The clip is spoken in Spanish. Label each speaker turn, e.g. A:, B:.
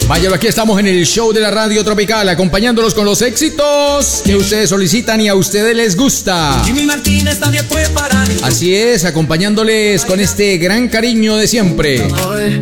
A: Vaya, aquí estamos en el show de la radio tropical, acompañándolos con los éxitos que ustedes solicitan y a ustedes les gusta.
B: Jimmy Martínez, nadie puede parar.
A: Así es, acompañándoles con este gran cariño de siempre.